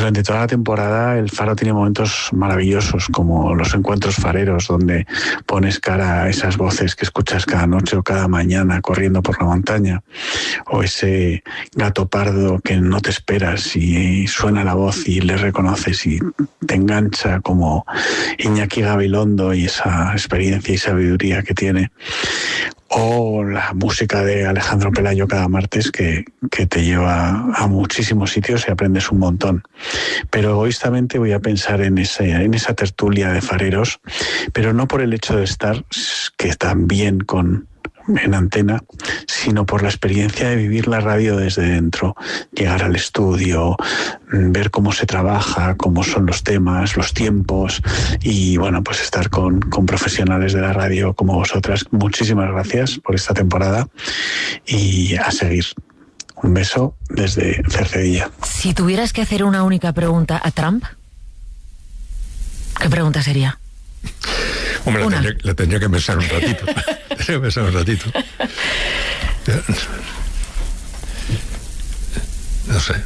Durante toda la temporada el Faro tiene momentos maravillosos, como los encuentros fareros, donde pones cara a esas voces que escuchas cada noche o cada mañana corriendo por la montaña, o ese gato pardo que no te esperas y suena la voz y le reconoces y te engancha, como Iñaki Gabilondo y esa experiencia y sabiduría que tiene, o la música de Alejandro Pelayo cada martes que te lleva a muchísimos sitios y aprendes un montón. Pero egoístamente voy a pensar en esa tertulia de fareros, pero no por el hecho de estar, que también en antena, sino por la experiencia de vivir la radio desde dentro, llegar al estudio, ver cómo se trabaja, cómo son los temas, los tiempos, y bueno, pues estar con profesionales de la radio como vosotras. Muchísimas gracias por esta temporada y a seguir. Un beso desde Cercedilla. Si tuvieras que hacer una única pregunta a Trump, ¿qué pregunta sería? Hombre, la tendría que pensar un ratito. No sé.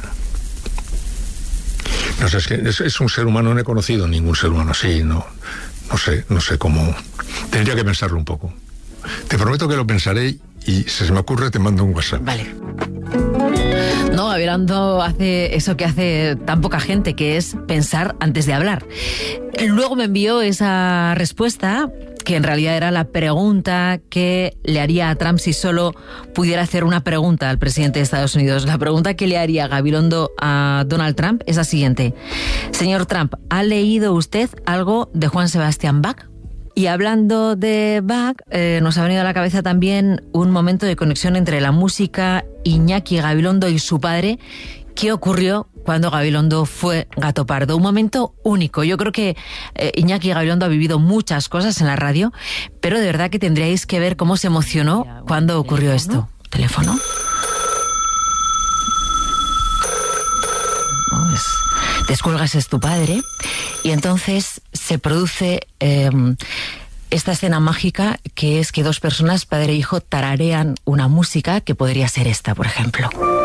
Es que es un ser humano, no he conocido ningún ser humano así, no sé cómo. Tendría que pensarlo un poco. Te prometo que lo pensaré y si se me ocurre te mando un WhatsApp. Vale. No, Gabilondo hace eso que hace tan poca gente, que es pensar antes de hablar. Luego me envió esa respuesta, que en realidad era la pregunta que le haría a Trump si solo pudiera hacer una pregunta al presidente de Estados Unidos. La pregunta que le haría Gabilondo a Donald Trump es la siguiente. Señor Trump, ¿ha leído usted algo de Juan Sebastián Bach? Y hablando de Bach, nos ha venido a la cabeza también un momento de conexión entre la música, Iñaki Gabilondo y su padre. ¿Qué ocurrió cuando Gabilondo fue gato pardo? Un momento único. Yo creo que Iñaki Gabilondo ha vivido muchas cosas en la radio, pero de verdad que tendríais que ver cómo se emocionó cuando ocurrió esto. ¿Teléfono? Descuelgas, es tu padre, y entonces se produce esta escena mágica, que es que dos personas, padre e hijo, tararean una música que podría ser esta, por ejemplo.